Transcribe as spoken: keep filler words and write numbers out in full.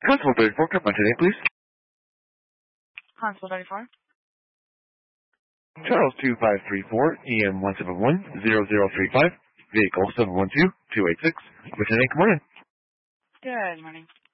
Constable thirty-four, come on today, please. Constable thirty-four. Charles two five three four, E M one seven one zero zero three five, vehicle seven one two two eight six. What's your name? Good morning. Good morning.